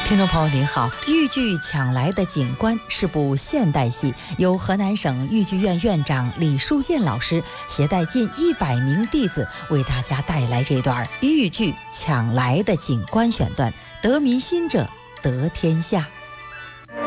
听众朋友您好，豫剧《抢来的警官》是部现代戏，由河南省豫剧院院长李书建老师携带近100名弟子为大家带来这段豫剧《抢来的警官》选段，得民心者得天下。